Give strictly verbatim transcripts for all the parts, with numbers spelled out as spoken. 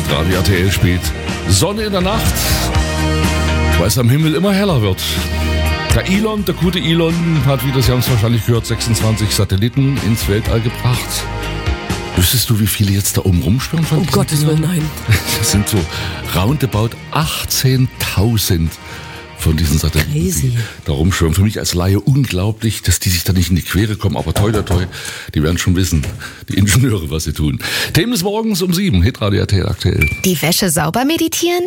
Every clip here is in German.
Hitradio R T L spät. Sonne in der Nacht, weil es am Himmel immer heller wird. Der Elon, der gute Elon, hat, wie das Sie haben es wahrscheinlich gehört, sechsundzwanzig Satelliten ins Weltall gebracht. Wüsstest du, wie viele jetzt da oben rumschwirren? Um Gottes Willen, nein. Das sind so roundabout achtzehntausend von diesen Satelliten, Crazy. die da rumschwirren. Für mich als Laie unglaublich, dass die sich da nicht in die Quere kommen. Aber toi, toi, toi, die werden schon wissen, die Ingenieure, was sie tun. Themen des Morgens um sieben, Hitradio R T L aktuell. Die Wäsche sauber meditieren?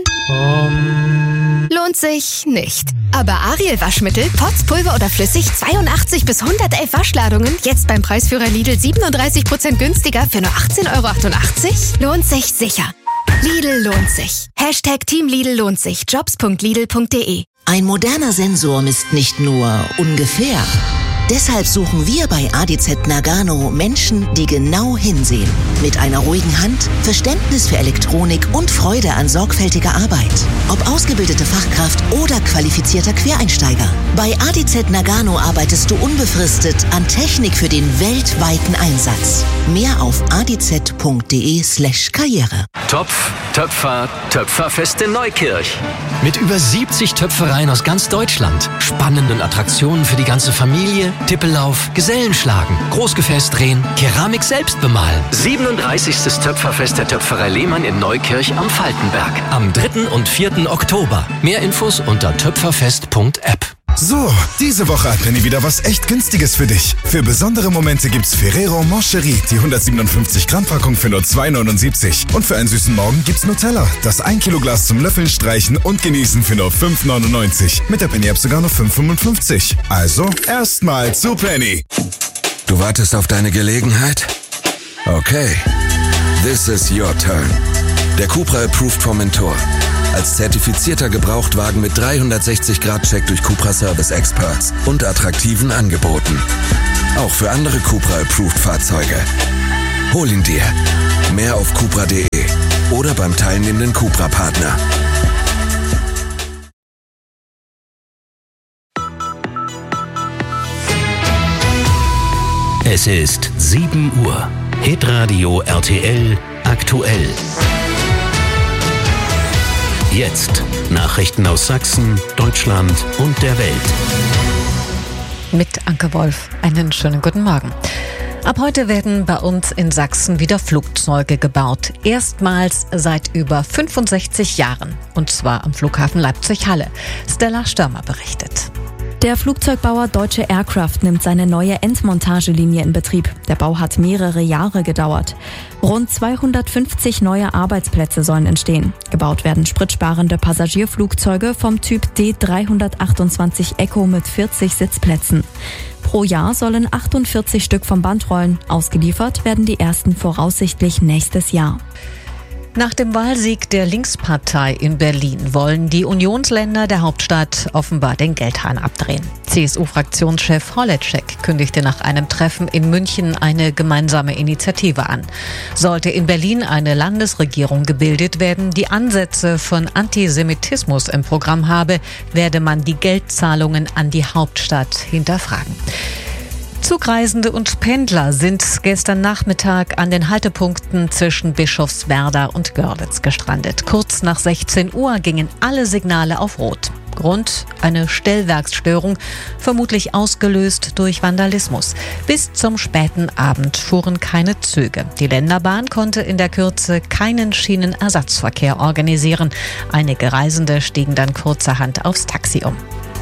Um. Lohnt sich nicht. Aber Ariel Waschmittel, Pots, Pulver oder flüssig, zweiundachtzig bis hundertelf Waschladungen, jetzt beim Preisführer Lidl siebenunddreißig Prozent günstiger für nur achtzehn Euro achtundachtzig? Lohnt sich sicher. Lidl lohnt sich. Hashtag Team Lidl lohnt sich. Jobs punkt lidl punkt de. Ein moderner Sensor misst nicht nur ungefähr. Deshalb suchen wir bei A D Z Nagano Menschen, die genau hinsehen. Mit einer ruhigen Hand, Verständnis für Elektronik und Freude an sorgfältiger Arbeit. Ob ausgebildete Fachkraft oder qualifizierter Quereinsteiger. Bei A D Z Nagano arbeitest du unbefristet an Technik für den weltweiten Einsatz. Mehr auf adz punkt de slash karriere. Topf, Töpfer, Töpferfest in Neukirch. Mit über siebzig Töpfereien aus ganz Deutschland, spannenden Attraktionen für die ganze Familie, Tippellauf, Gesellenschlagen, Großgefäß drehen, Keramik selbst bemalen. siebenunddreißigstes Töpferfest der Töpferei Lehmann in Neukirch am Falkenberg. Am dritten und vierten Oktober. Mehr Infos unter töpferfest punkt app. So, diese Woche hat Penny wieder was echt Günstiges für dich. Für besondere Momente gibt's Ferrero Moncherie, die hundertsiebenundfünfzig Gramm Packung für nur zwei neunundsiebzig. Und für einen süßen Morgen gibt's Nutella, das ein Kilo Glas zum Löffeln, Streichen und Genießen für nur fünf neunundneunzig. Mit der Penny-App sogar nur fünf fünfundfünfzig. Also, erstmal zu Penny. Du wartest auf deine Gelegenheit? Okay. This is your turn. Der Cupra Approved Formentor. Als zertifizierter Gebrauchtwagen mit dreihundertsechzig Grad Check durch Cupra Service Experts und attraktiven Angeboten. Auch für andere Cupra Approved Fahrzeuge. Hol ihn dir. Mehr auf cupra punkt de oder beim teilnehmenden Cupra Partner. Es ist sieben Uhr. Hitradio R T L aktuell. Jetzt Nachrichten aus Sachsen, Deutschland und der Welt. Mit Anke Wolf. Einen schönen guten Morgen. Ab heute werden bei uns in Sachsen wieder Flugzeuge gebaut. Erstmals seit über fünfundsechzig Jahren. Und zwar am Flughafen Leipzig-Halle. Stella Störmer berichtet. Der Flugzeugbauer Deutsche Aircraft nimmt seine neue Endmontagelinie in Betrieb. Der Bau hat mehrere Jahre gedauert. Rund zweihundertfünfzig neue Arbeitsplätze sollen entstehen. Gebaut werden spritsparende Passagierflugzeuge vom Typ D dreihundertachtundzwanzig Echo mit vierzig Sitzplätzen. Pro Jahr sollen achtundvierzig Stück vom Band rollen. Ausgeliefert werden die ersten voraussichtlich nächstes Jahr. Nach dem Wahlsieg der Linkspartei in Berlin wollen die Unionsländer der Hauptstadt offenbar den Geldhahn abdrehen. C S U-Fraktionschef Holleczek kündigte nach einem Treffen in München eine gemeinsame Initiative an. Sollte in Berlin eine Landesregierung gebildet werden, die Ansätze von Antisemitismus im Programm habe, werde man die Geldzahlungen an die Hauptstadt hinterfragen. Zugreisende und Pendler sind gestern Nachmittag an den Haltepunkten zwischen Bischofswerda und Görlitz gestrandet. Kurz nach sechzehn Uhr gingen alle Signale auf Rot. Grund: eine Stellwerksstörung, vermutlich ausgelöst durch Vandalismus. Bis zum späten Abend fuhren keine Züge. Die Länderbahn konnte in der Kürze keinen Schienenersatzverkehr organisieren. Einige Reisende stiegen dann kurzerhand aufs Taxi um.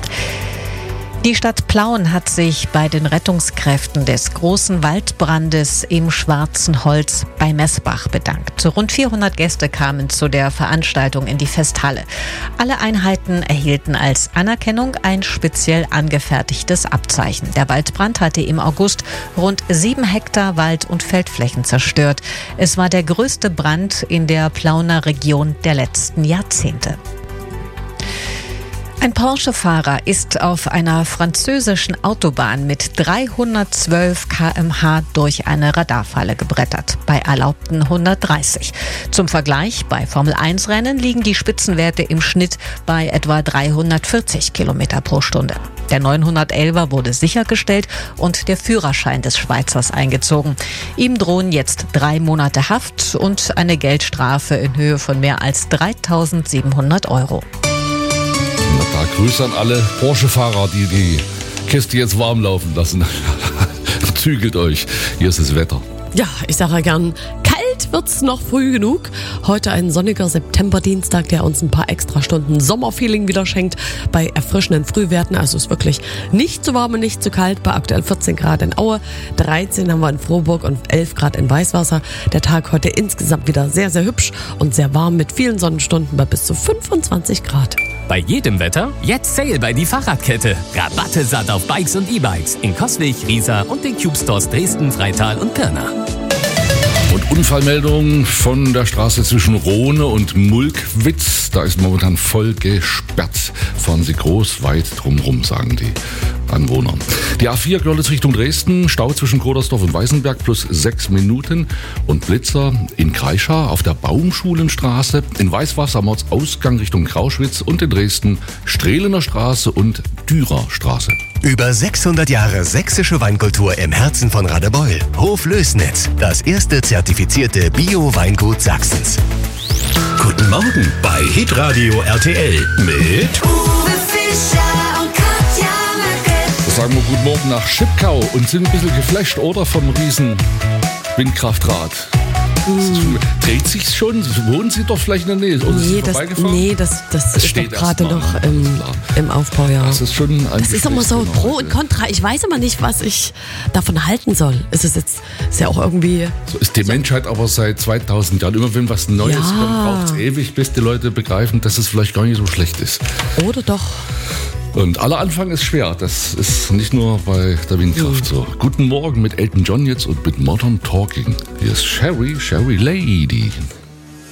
Die Stadt Plauen hat sich bei den Rettungskräften des großen Waldbrandes im Schwarzen Holz bei Messbach bedankt. Rund vierhundert Gäste kamen zu der Veranstaltung in die Festhalle. Alle Einheiten erhielten als Anerkennung ein speziell angefertigtes Abzeichen. Der Waldbrand hatte im August rund sieben Hektar Wald- und Feldflächen zerstört. Es war der größte Brand in der Plauener Region der letzten Jahrzehnte. Ein Porsche-Fahrer ist auf einer französischen Autobahn mit dreihundertzwölf Kilometer pro Stunde durch eine Radarfalle gebrettert, bei erlaubten hundertdreißig. Zum Vergleich, bei Formel eins Rennen liegen die Spitzenwerte im Schnitt bei etwa dreihundertvierzig Kilometer pro Stunde. Der neunhundertelfer wurde sichergestellt und der Führerschein des Schweizers eingezogen. Ihm drohen jetzt drei Monate Haft und eine Geldstrafe in Höhe von mehr als dreitausendsiebenhundert Euro. Na da, Grüße an alle Porsche-Fahrer, die die Kiste jetzt warm laufen lassen. Zügelt euch, hier ist das Wetter. Ja, ich sage ja gern, kalt wird's noch früh genug. Heute ein sonniger Septemberdienstag, der uns ein paar extra Stunden Sommerfeeling wieder schenkt. Bei erfrischenden Frühwerten, also ist wirklich nicht zu warm und nicht zu kalt. Bei aktuell vierzehn Grad in Aue, dreizehn haben wir in Frohburg und elf Grad in Weißwasser. Der Tag heute insgesamt wieder sehr, sehr hübsch und sehr warm mit vielen Sonnenstunden bei bis zu fünfundzwanzig Grad. Bei jedem Wetter jetzt Sale bei die Fahrradkette. Rabatte satt auf Bikes und E-Bikes in Coswig, Riesa und den Cube Stores Dresden, Freital und Pirna. Und Unfallmeldung von der Straße zwischen Rohne und Mulkwitz. Da ist momentan voll gesperrt. Fahren Sie groß weit drumherum, sagen die Anwohner. Die A vier Görlitz Richtung Dresden, Stau zwischen Grodersdorf und Weißenberg plus sechs Minuten. Und Blitzer in Kreischa auf der Baumschulenstraße, in Weißwasser Mordsausgang Richtung Krauschwitz und in Dresden Strehlener Straße und Dürer Straße. Über sechshundert Jahre sächsische Weinkultur im Herzen von Radebeul. Hof Lößnitz, das erste zertifizierte Bio-Weingut Sachsens. Guten Morgen bei Hitradio R T L mit Uwe Fischer und Katja Möcke. Sagen wir guten Morgen nach Schipkau und sind ein bisschen geflasht, oder? Vom riesen Windkraftrad. Mm. Dreht sich's schon? Wohnen Sie doch vielleicht in der Nähe? Oder nee, das, nee, das, das ist doch gerade noch im, im Aufbau, ja. Das ist schon ein Das ist immer so genau. Pro und Contra. Ich weiß immer nicht, was ich davon halten soll. Ist es jetzt, ist ja auch irgendwie... So ist die so Menschheit aber seit zweitausend Jahren. Immer wenn was Neues ja. kommt, braucht es ewig, bis die Leute begreifen, dass es vielleicht gar nicht so schlecht ist. Oder doch. Und aller Anfang ist schwer. Das ist nicht nur bei der Windkraft so. Guten Morgen mit Elton John jetzt und mit Modern Talking. Hier ist Sherry, Sherry Lady.